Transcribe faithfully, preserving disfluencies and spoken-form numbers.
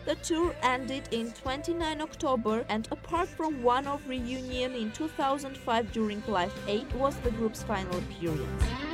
The tour ended in twenty-ninth of October, and apart from one-off reunion in two thousand five during Live eight was the group's final appearance.